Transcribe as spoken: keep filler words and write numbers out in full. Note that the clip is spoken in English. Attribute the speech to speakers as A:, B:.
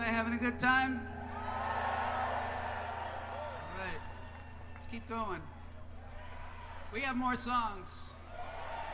A: Everybody having a good time? All right, let's keep going. We have more songs.